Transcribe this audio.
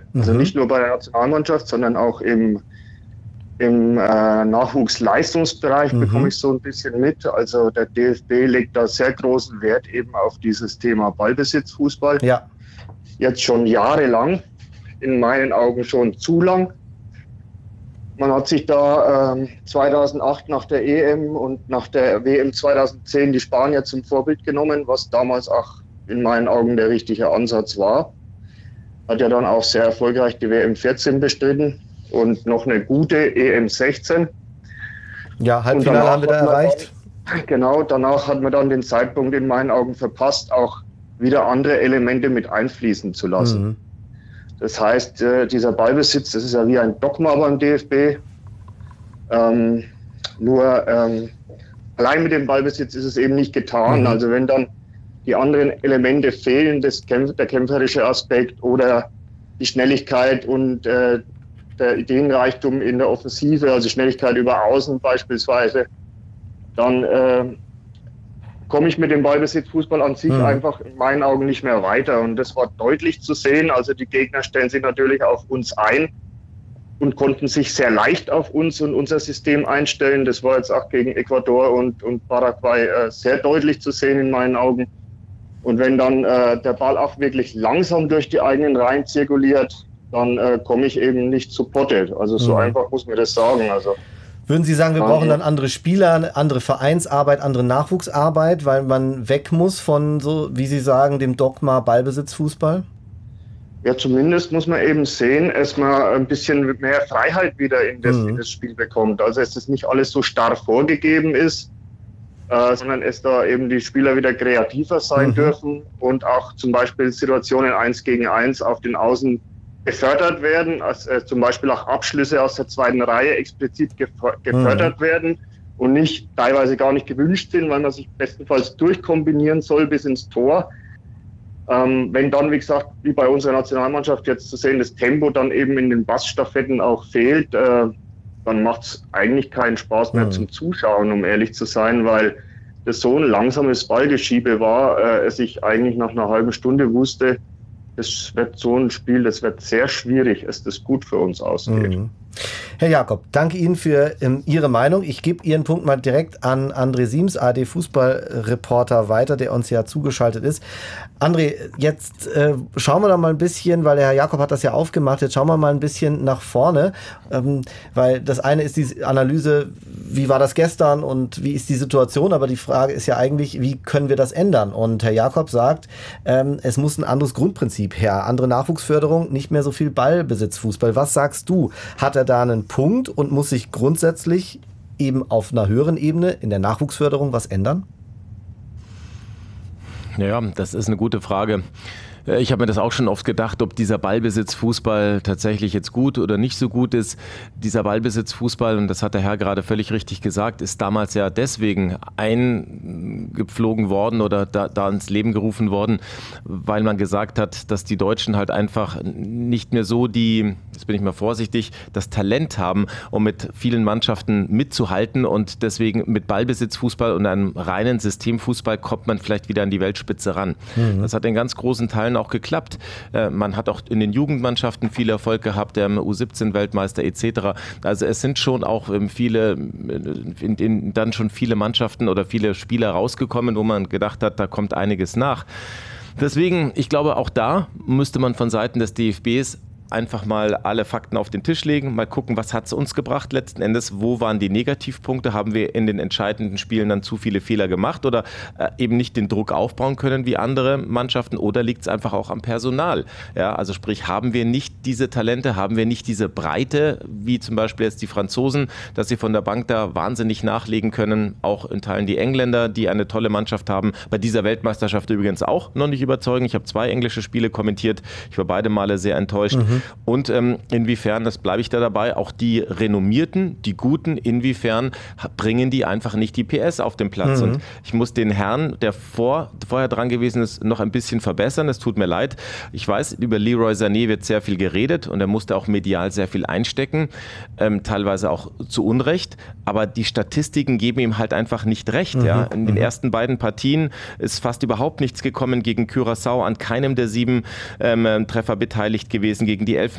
Also nicht nur bei der Nationalmannschaft, sondern auch im Nachwuchsleistungsbereich bekomme ich so ein bisschen mit. Also der DFB legt da sehr großen Wert eben auf dieses Thema Ballbesitzfußball. Ja. Jetzt schon jahrelang, in meinen Augen schon zu lang. Man hat sich da 2008 nach der EM und nach der WM 2010 die Spanier zum Vorbild genommen, was damals auch in meinen Augen der richtige Ansatz war. Hat ja dann auch sehr erfolgreich die WM 14 bestritten und noch eine gute EM 16. Ja, Halbfinale haben wir da erreicht. Genau, danach hat man dann den Zeitpunkt in meinen Augen verpasst, auch wieder andere Elemente mit einfließen zu lassen. Das heißt, dieser Ballbesitz, das ist ja wie ein Dogma beim DFB. Allein mit dem Ballbesitz ist es eben nicht getan. Also wenn dann die anderen Elemente fehlen, der kämpferische Aspekt oder die Schnelligkeit und der Ideenreichtum in der Offensive, also Schnelligkeit über Außen beispielsweise, dann komme ich mit dem Ballbesitzfußball an sich einfach in meinen Augen nicht mehr weiter. Und das war deutlich zu sehen. Also die Gegner stellen sich natürlich auf uns ein und konnten sich sehr leicht auf uns und unser System einstellen. Das war jetzt auch gegen Ecuador und Paraguay sehr deutlich zu sehen in meinen Augen. Und wenn dann der Ball auch wirklich langsam durch die eigenen Reihen zirkuliert, dann komme ich eben nicht zu Potte. Also so einfach muss man das sagen. Also würden Sie sagen, wir brauchen dann andere Spieler, andere Vereinsarbeit, andere Nachwuchsarbeit, weil man weg muss von, so wie Sie sagen, dem Dogma Ballbesitzfußball? Ja, zumindest muss man eben sehen, dass man ein bisschen mehr Freiheit wieder in das Spiel bekommt. Also dass das nicht alles so starr vorgegeben ist, sondern es da eben die Spieler wieder kreativer sein dürfen und auch zum Beispiel Situationen 1 gegen 1 auf den Außen gefördert werden, zum Beispiel auch Abschlüsse aus der zweiten Reihe explizit gefördert werden und nicht teilweise gar nicht gewünscht sind, weil man sich bestenfalls durchkombinieren soll bis ins Tor. Wenn dann, wie gesagt, wie bei unserer Nationalmannschaft jetzt zu sehen, das Tempo dann eben in den Passstaffetten auch fehlt, dann macht es eigentlich keinen Spaß mehr zum Zuschauen, um ehrlich zu sein, weil das so ein langsames Ballgeschiebe war, es ich eigentlich nach einer halben Stunde wusste, das wird so ein Spiel, das wird sehr schwierig, dass das gut für uns ausgeht. Herr Jakob, danke Ihnen für Ihre Meinung. Ich gebe Ihren Punkt mal direkt an André Siems, ARD-Fußballreporter, weiter, der uns ja zugeschaltet ist. André, jetzt schauen wir da mal ein bisschen, weil der Herr Jakob hat das ja aufgemacht, jetzt schauen wir mal ein bisschen nach vorne, weil das eine ist die Analyse, wie war das gestern und wie ist die Situation, aber die Frage ist ja eigentlich, wie können wir das ändern? Und Herr Jakob sagt, es muss ein anderes Grundprinzip her, andere Nachwuchsförderung, nicht mehr so viel Ballbesitzfußball. Was sagst du? Hat er da einen Punkt und muss sich grundsätzlich eben auf einer höheren Ebene in der Nachwuchsförderung was ändern? Ja, das ist eine gute Frage. Ich habe mir das auch schon oft gedacht, ob dieser Ballbesitzfußball tatsächlich jetzt gut oder nicht so gut ist. Dieser Ballbesitzfußball, und das hat der Herr gerade völlig richtig gesagt, ist damals ja deswegen eingeflogen worden oder da ins Leben gerufen worden, weil man gesagt hat, dass die Deutschen halt einfach nicht mehr so jetzt bin ich mal vorsichtig, das Talent haben, um mit vielen Mannschaften mitzuhalten, und deswegen mit Ballbesitzfußball und einem reinen Systemfußball kommt man vielleicht wieder an die Weltspitze ran. Das hat in ganz großen Teilen auch geklappt. Man hat auch in den Jugendmannschaften viel Erfolg gehabt, der U17-Weltmeister etc. Also es sind schon auch dann schon viele Mannschaften oder viele Spieler rausgekommen, wo man gedacht hat, da kommt einiges nach. Deswegen, ich glaube, auch da müsste man von Seiten des DFBs einfach mal alle Fakten auf den Tisch legen, mal gucken, was hat es uns gebracht letzten Endes, wo waren die Negativpunkte, haben wir in den entscheidenden Spielen dann zu viele Fehler gemacht oder eben nicht den Druck aufbauen können wie andere Mannschaften, oder liegt es einfach auch am Personal? Ja, also sprich, haben wir nicht diese Talente, haben wir nicht diese Breite, wie zum Beispiel jetzt die Franzosen, dass sie von der Bank da wahnsinnig nachlegen können, auch in Teilen die Engländer, die eine tolle Mannschaft haben, bei dieser Weltmeisterschaft übrigens auch noch nicht überzeugen. Ich habe 2 englische Spiele kommentiert, ich war beide Male sehr enttäuscht. Und inwiefern, das bleibe ich da dabei, auch die Renommierten, die Guten, inwiefern bringen die einfach nicht die PS auf den Platz? Und ich muss den Herrn, der vorher dran gewesen ist, noch ein bisschen verbessern. Es tut mir leid. Ich weiß, über Leroy Sané wird sehr viel geredet und er musste auch medial sehr viel einstecken, teilweise auch zu Unrecht. Aber die Statistiken geben ihm halt einfach nicht recht. Ja? In den ersten beiden Partien ist fast überhaupt nichts gekommen gegen Curaçao, an keinem der 7 Treffer beteiligt gewesen, gegen die